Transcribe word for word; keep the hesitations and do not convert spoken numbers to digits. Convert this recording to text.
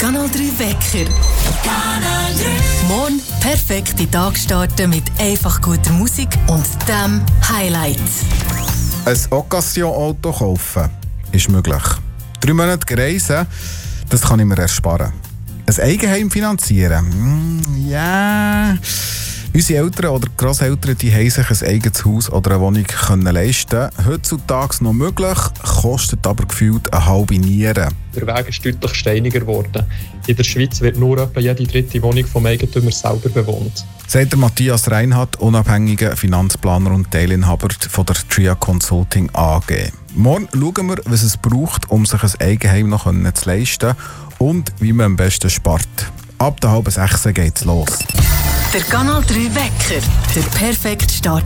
Kanal drei Wecker. Kanal drei. Morgen perfekt in den Tag starten mit einfach guter Musik und dem Highlights. Ein Occasion-Auto kaufen ist möglich. Drei Monate reisen, das kann ich mir ersparen. Ein Eigenheim finanzieren? Ja... Mm, yeah. Unsere Eltern oder Grosseltern die haben sich ein eigenes Haus oder eine Wohnung können leisten. Heutzutage noch möglich, kostet aber gefühlt eine halbe Niere. Der Weg ist deutlich steiniger geworden. In der Schweiz wird nur etwa jede dritte Wohnung vom Eigentümer selber bewohnt. Sagt der Matthias Reinhardt, unabhängiger Finanzplaner und Teilinhaber von der Tria Consulting A G. Morgen schauen wir, was es braucht, um sich ein Eigenheim noch zu leisten und wie man am besten spart. Ab der halben sechs geht's los. Der Kanal drei Wecker, der perfekte Start